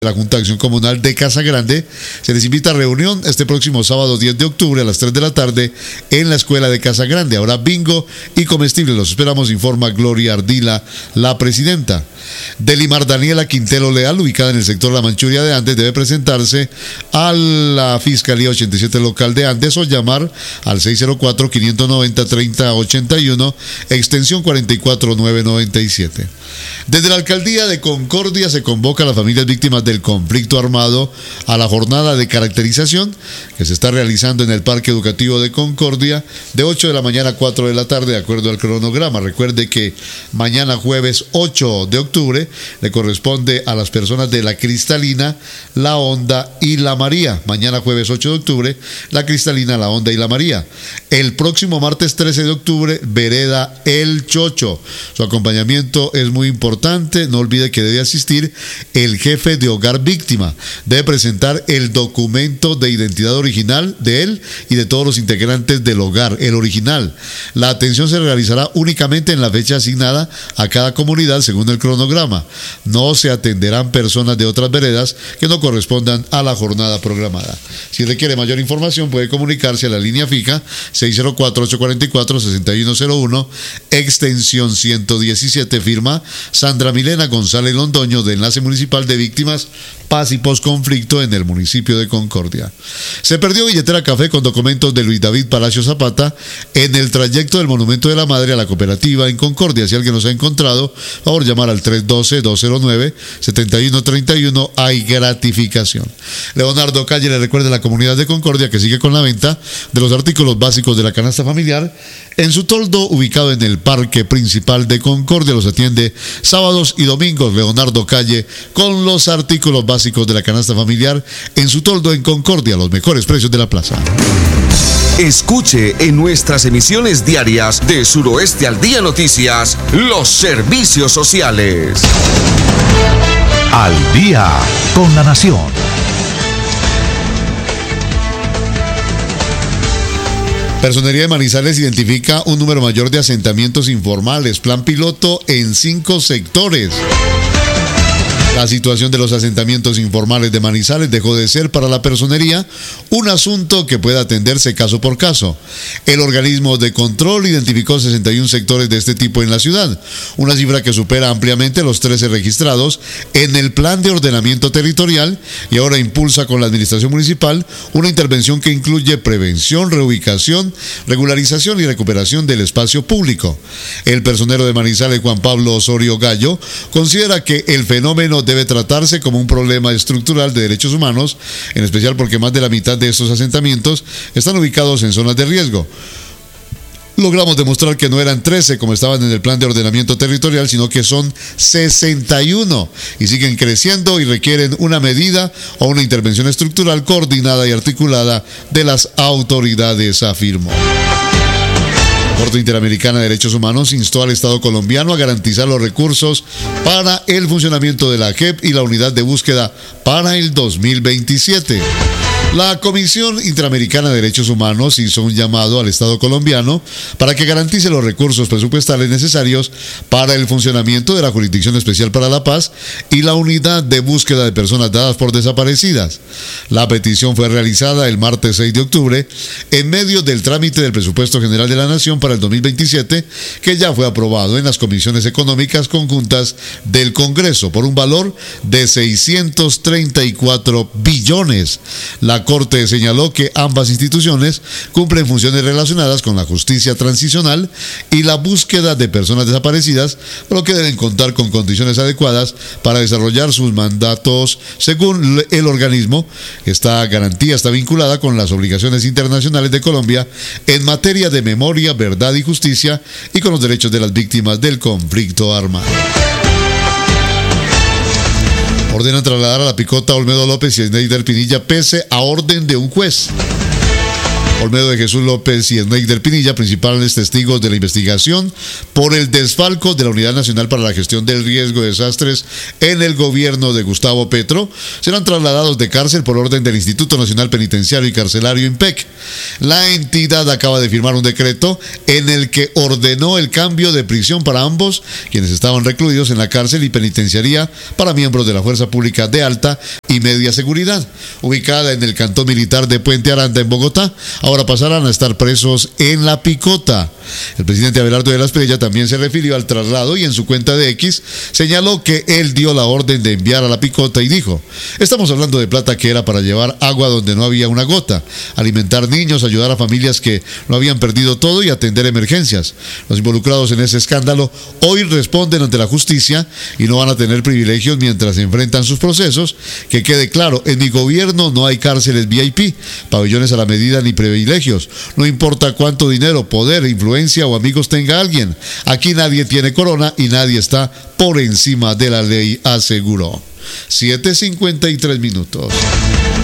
la Junta de Acción Comunal de Casa Grande. Se les invita a reunión este próximo sábado 10 de octubre a las 3 de la tarde en la Escuela de Casa Grande. Habrá bingo y comestibles. Los esperamos, informa Gloria Ardila, la presidenta. Delimar Daniela Quintero Leal, ubicada en el sector La Manchuria de Andes, debe presentarse a la Fiscalía 87 local de Andes o llamar al 604-590-3081, extensión 44997. Desde la Alcaldía de Concordia se convoca a las familias víctimas del conflicto armado a la jornada de caracterización que se está realizando en el Parque Educativo de Concordia de 8 de la mañana a 4 de la tarde de acuerdo al cronograma. Recuerde que mañana jueves 8 de octubre le corresponde a las personas de La Cristalina, La Honda y La María. Mañana jueves 8 de octubre, La Cristalina, La Honda y La María. El próximo martes 13 de octubre, Vereda El Chocho. Su acompañamiento es muy importante. No olvide que debe asistir el jefe de hogar víctima. Debe presentar el documento de identidad original de él y de todos los integrantes del hogar, el original. La atención se realizará únicamente en la fecha asignada a cada comunidad según el cronograma. No se atenderán personas de otras veredas que no correspondan a la jornada programada. Si requiere mayor información puede comunicarse a la línea fija 604-844-6101, extensión 117, firma Sandra Milena González Londoño, de Enlace Municipal de Víctimas, Paz y Postconflicto en el municipio de Concordia. Se perdió billetera café con documentos de Luis David Palacio Zapata en el trayecto del Monumento de la Madre a la Cooperativa en Concordia. Si alguien nos ha encontrado, por favor llamar al 312-209-7131. Hay gratificación. Leonardo Calle le recuerda a la comunidad de Concordia que sigue con la venta de los artículos básicos de la canasta familiar en su toldo ubicado en el Parque Principal de Concordia. Los atiende sábados y domingos Leonardo Calle con los artículos básicos de la canasta familiar en su toldo en Concordia, los mejores precios de la plaza. Escuche en nuestras emisiones diarias de Suroeste al Día Noticias los servicios sociales. Al día con la nación. Personería de Manizales identifica un número mayor de asentamientos informales. Plan piloto en 5 sectores. La situación de los asentamientos informales de Manizales dejó de ser para la personería un asunto que puede atenderse caso por caso. El organismo de control identificó 61 sectores de este tipo en la ciudad, una cifra que supera ampliamente los 13 registrados en el Plan de Ordenamiento Territorial, y ahora impulsa con la administración municipal una intervención que incluye prevención, reubicación, regularización y recuperación del espacio público. El personero de Manizales, Juan Pablo Osorio Gallo, considera que el fenómeno debe tratarse como un problema estructural de derechos humanos, en especial porque más de la mitad de estos asentamientos están ubicados en zonas de riesgo. Logramos demostrar que no eran 13 como estaban en el Plan de Ordenamiento Territorial, sino que son 61 y siguen creciendo y requieren una medida o una intervención estructural coordinada y articulada de las autoridades, afirmó. La Corte Interamericana de Derechos Humanos instó al Estado colombiano a garantizar los recursos para el funcionamiento de la JEP y la unidad de búsqueda para el 2027. La Comisión Interamericana de Derechos Humanos hizo un llamado al Estado colombiano para que garantice los recursos presupuestales necesarios para el funcionamiento de la Jurisdicción Especial para la Paz y la unidad de búsqueda de personas dadas por desaparecidas. La petición fue realizada el martes 6 de octubre en medio del trámite del Presupuesto General de la Nación para el 2027, que ya fue aprobado en las comisiones económicas conjuntas del Congreso por un valor de 634 billones. La Corte señaló que ambas instituciones cumplen funciones relacionadas con la justicia transicional y la búsqueda de personas desaparecidas, por lo que deben contar con condiciones adecuadas para desarrollar sus mandatos. Según el organismo, esta garantía está vinculada con las obligaciones internacionales de Colombia en materia de memoria, verdad y justicia, y con los derechos de las víctimas del conflicto armado. Ordenan trasladar a La Picota Olmedo López y Sneider Pinilla pese a orden de un juez. Olmedo de Jesús López y Sneider Pinilla, principales testigos de la investigación por el desfalco de la Unidad Nacional para la Gestión del Riesgo de Desastres en el gobierno de Gustavo Petro, serán trasladados de cárcel por orden del Instituto Nacional Penitenciario y Carcelario INPEC. La entidad acaba de firmar un decreto en el que ordenó el cambio de prisión para ambos, quienes estaban recluidos en la cárcel y penitenciaría para miembros de la Fuerza Pública de Alta y Media Seguridad, ubicada en el Cantón Militar de Puente Aranda en Bogotá. Ahora pasarán a estar presos en La Picota. El presidente Abelardo de la Espriella también se refirió al traslado y en su cuenta de X señaló que él dio la orden de enviar a La Picota y dijo: estamos hablando de plata que era para llevar agua donde no había una gota, alimentar niños, ayudar a familias que no habían perdido todo y atender emergencias. Los involucrados en ese escándalo hoy responden ante la justicia y no van a tener privilegios mientras enfrentan sus procesos. Que quede claro, en mi gobierno no hay cárceles VIP, pabellones a la medida ni privilegios. No importa cuánto dinero, poder, influencia o amigos tenga alguien. Aquí nadie tiene corona y nadie está por encima de la ley, aseguró. 7:53 minutos.